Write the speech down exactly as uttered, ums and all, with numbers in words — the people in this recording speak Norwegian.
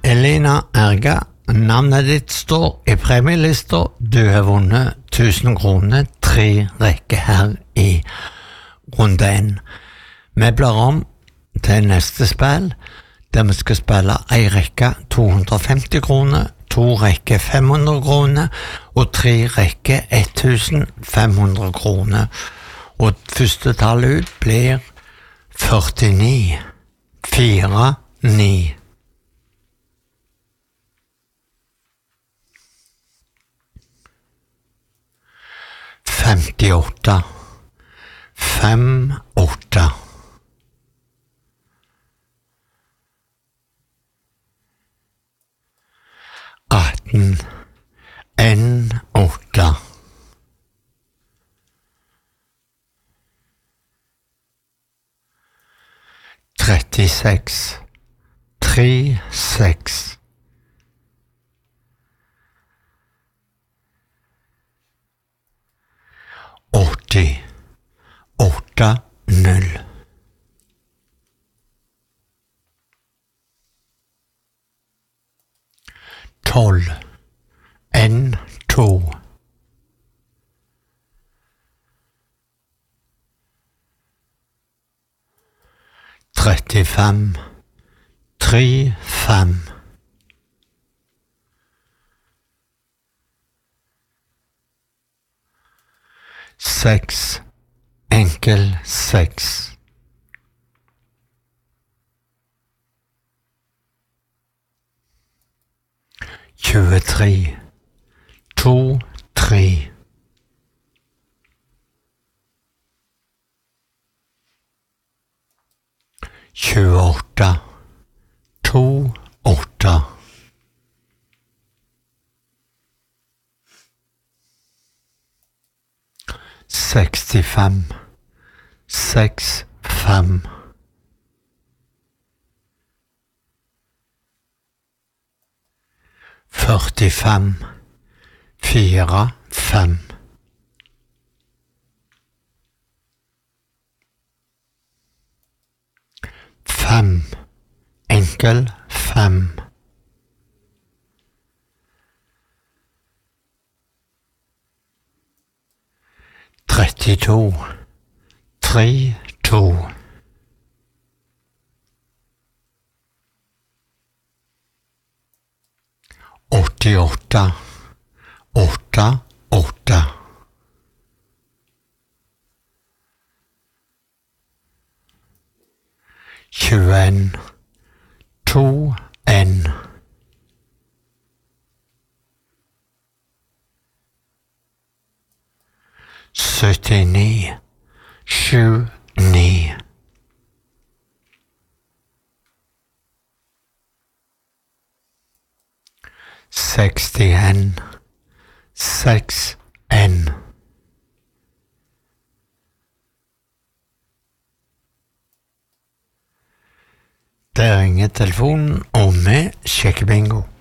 Elena Erga, navnet ditt står i premielista. Du har vunnet tusen kroner, tre rekker her i runde en. Vi blar om til neste spill, der vi skal spille ei rekke to hundre og femti kroner, to rekker fem hundre kroner og tre rekker tusen fem hundre kroner. Og første tall ut blir førtini, fire, ni. femtiåtte, fem, åtte. atten, en, åtte. trettiseks, tre, seks. åtti, åtte, null. tolv, en, to. trettifem, tre, fem. seks, enkel, seks. tjuetre, to, tre. tjueåtte, to, åtte. sekstifem, seks, fem. førtifem, fire, fem. fem, enkel, fem. trettito, tre, to. åttiåtte, åtte, åtte. tjueen, to, en. syttini, sju, ni. sekstien, seks, en. Der ringer telefonen, og vi sjekker bingo.